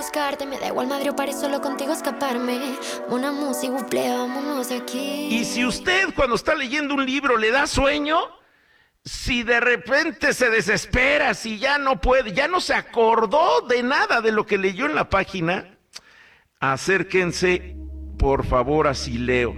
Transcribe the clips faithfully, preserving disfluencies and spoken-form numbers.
buscarte. Me da igual madre o París, solo contigo escaparme. Una música, buple, vámonos de aquí. Y si usted cuando está leyendo un libro le da sueño, si de repente se desespera, si ya no puede, ya no se acordó de nada de lo que leyó en la página, acérquense por favor a Sileo.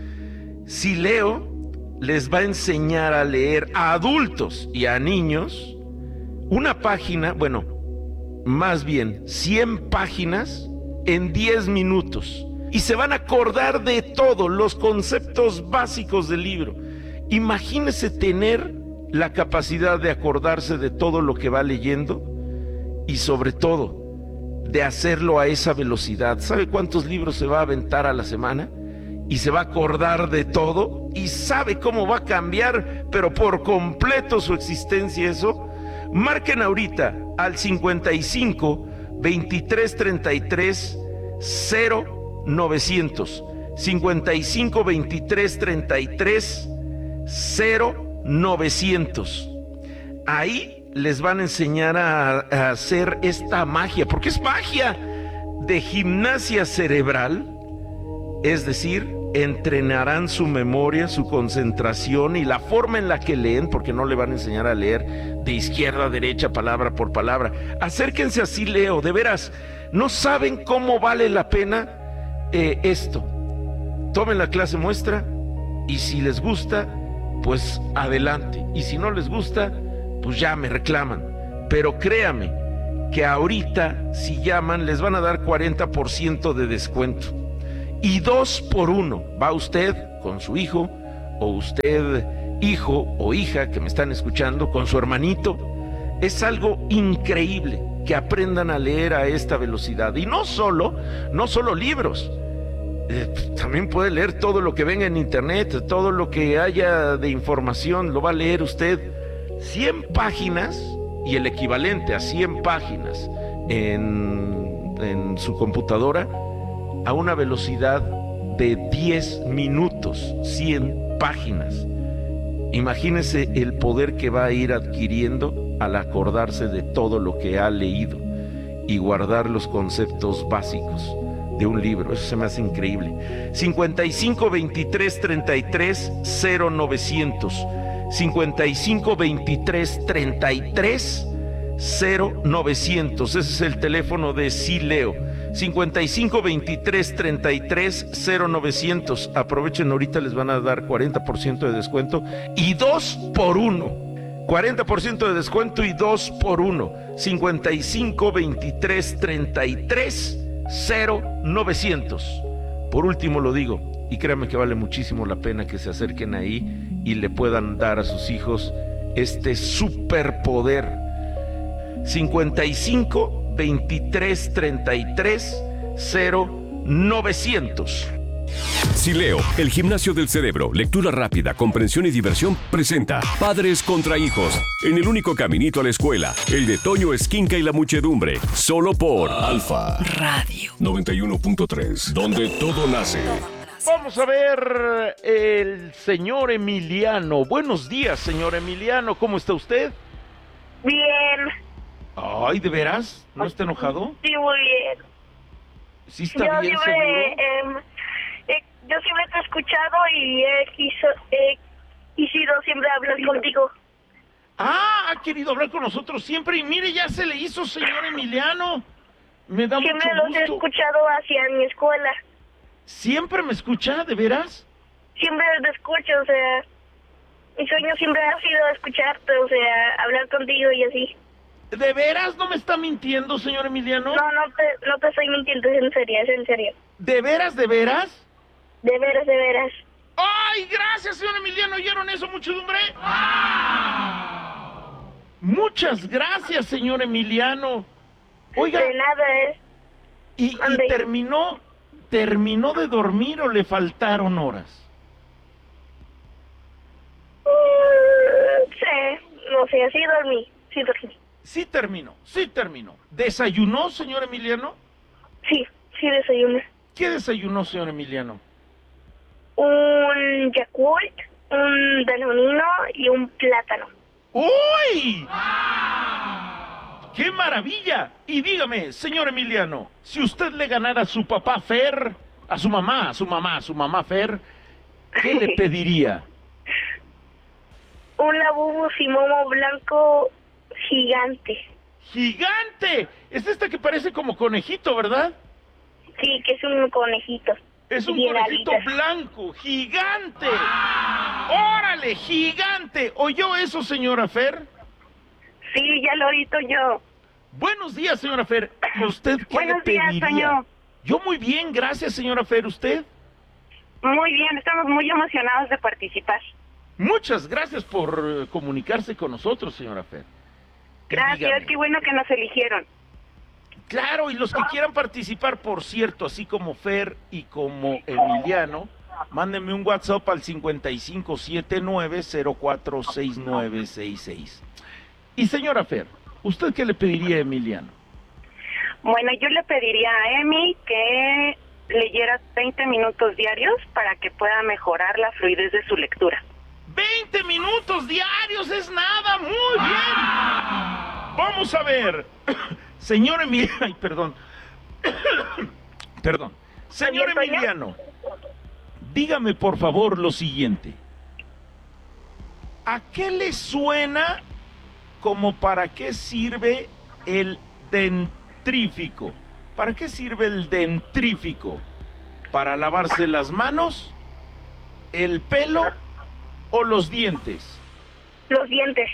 Sileo les va a enseñar a leer a adultos y a niños una página, bueno, más bien cien páginas en diez minutos. Y se van a acordar de todos los conceptos básicos del libro. Imagínese tener la capacidad de acordarse de todo lo que va leyendo y sobre todo de hacerlo a esa velocidad. ¿Sabe cuántos libros se va a aventar a la semana? Y se va a acordar de todo y sabe cómo va a cambiar, pero por completo su existencia eso. Marquen ahorita al cincuenta y cinco, veintitrés, treinta y tres, cero, novecientos. cincuenta y cinco, veintitrés, treinta y tres, cero, novecientos. Ahí les van a enseñar a, a hacer esta magia, porque es magia de gimnasia cerebral. Es decir, entrenarán su memoria, su concentración y la forma en la que leen, porque no le van a enseñar a leer de izquierda a derecha, palabra por palabra. Acérquense a Sileo, de veras, no saben cómo vale la pena eh, esto. Tomen la clase muestra y si les gusta, pues adelante. Y si no les gusta, pues ya me reclaman. Pero créame que ahorita, si llaman, les van a dar cuarenta por ciento de descuento. Y dos por uno, va usted con su hijo, o usted, hijo o hija que me están escuchando, con su hermanito. Es algo increíble que aprendan a leer a esta velocidad. Y no solo, no solo libros. Eh, también puede leer todo lo que venga en internet, todo lo que haya de información, lo va a leer usted. cien páginas y el equivalente a cien páginas en, en su computadora, a una velocidad de diez minutos, cien páginas. Imagínese el poder que va a ir adquiriendo al acordarse de todo lo que ha leído y guardar los conceptos básicos de un libro. Eso se me hace increíble. cincuenta y cinco, veintitrés, treinta y tres, cero, novecientos. cincuenta y cinco, veintitrés, treinta y tres, cero, novecientos. Ese es el teléfono de Sileo. cincuenta y cinco, veintitrés, treinta y tres, cero, novecientos. Aprovechen, ahorita les van a dar cuarenta por ciento de descuento y dos por uno. cuarenta por ciento de descuento y dos por uno. cincuenta y cinco, veintitrés, treinta y tres, cero, novecientos. Por último lo digo, y créanme que vale muchísimo la pena que se acerquen ahí y le puedan dar a sus hijos este superpoder. cincuenta y cinco, veintitrés, treinta y tres, cero, novecientos. Sileo, el gimnasio del cerebro, lectura rápida, comprensión y diversión, presenta Padres contra Hijos, en el único caminito a la escuela, el de Toño Esquinca y la muchedumbre, solo por Alfa Radio noventa y uno punto tres, donde todo nace. Vamos a ver el señor Emiliano. Buenos días, señor Emiliano, ¿cómo está usted? Bien. Ay, ¿de veras? ¿No está enojado? Sí, muy bien. ¿Sí está yo bien, siempre, seguro? eh, eh, yo siempre te he escuchado y he, quiso, he quisido siempre hablar contigo. Ah, ha querido hablar con nosotros siempre y mire, ya se le hizo, señor Emiliano. Me da Siempre mucho los gusto. he escuchado hacia mi escuela. ¿Siempre me escucha, de veras? Siempre te escucho, o sea, mi sueño siempre ha sido escucharte, o sea, hablar contigo y así. ¿De veras no me está mintiendo, señor Emiliano? No, no te, no te estoy mintiendo, es en serio, es en serio. ¿De veras, de veras? De veras, de veras. ¡Ay, gracias, señor Emiliano! ¿Oyeron eso, muchedumbre? ¡Wow! Muchas gracias, señor Emiliano. Oiga, De nada, es. ¿y, y Ande. terminó, terminó de dormir o le faltaron horas? Mm, sí, no sé, sí dormí, sí dormí. Sí terminó, sí terminó. ¿Desayunó, señor Emiliano? Sí, sí desayuné. ¿Qué desayunó, señor Emiliano? Un Yakult, un danonino y un plátano. ¡Uy! ¡Qué maravilla! Y dígame, señor Emiliano, si usted le ganara a su papá Fer, a su mamá, a su mamá, a su mamá Fer, ¿qué le pediría? Un labubu simomo blanco gigante. ¡Gigante! Es esta que parece como conejito, ¿verdad? Sí, que es un conejito. Es un Bien conejito alitas. blanco, gigante. ¡Órale, gigante! ¿Oyó eso, señora Fer? Sí, ya lo oído yo. Buenos días, señora Fer. ¿Usted qué Buenos le días, pediría? Toño. Yo muy bien, gracias, señora Fer. ¿Usted? Muy bien, estamos muy emocionados de participar. Muchas gracias por eh, comunicarse con nosotros, señora Fer. Y Gracias, dígame. qué bueno que nos eligieron. Claro, y los que quieran participar, por cierto, así como Fer y como Emiliano, mándenme un WhatsApp al cincuenta y cinco setenta y nueve cero cuatro seis nueve seis seis. Y señora Fer, ¿usted qué le pediría a Emiliano? Bueno, yo le pediría a Emi que leyera veinte minutos diarios para que pueda mejorar la fluidez de su lectura. veinte minutos diarios es nada, muy bien. Vamos a ver. Señor Emiliano, ay, perdón. Perdón. Señor ¿Está bien, Toño? Emiliano, dígame por favor lo siguiente. ¿A qué le suena como para qué sirve el dentrífico? ¿Para qué sirve el dentrífico? ¿Para lavarse las manos, el pelo o los dientes? Los dientes.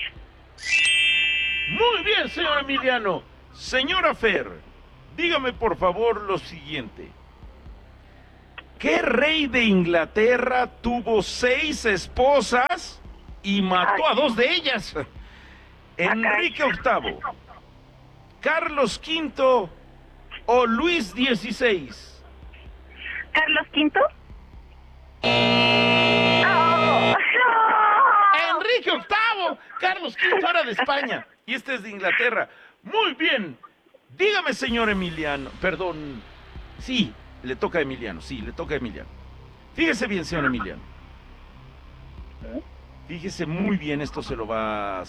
Muy bien, señor Emiliano. Señora Fer, dígame por favor lo siguiente. ¿Qué rey de Inglaterra tuvo seis esposas y mató a dos de ellas? ¿Enrique octavo, Carlos quinto o Luis dieciséis? ¿Carlos quinto? ¡No! Enrique octavo. Carlos quinto era de España y este es de Inglaterra. Muy bien. Dígame, señor Emiliano. Perdón. Sí, le toca a Emiliano. Sí, le toca a Emiliano. Fíjese bien, señor Emiliano. Fíjese muy bien, esto se lo va a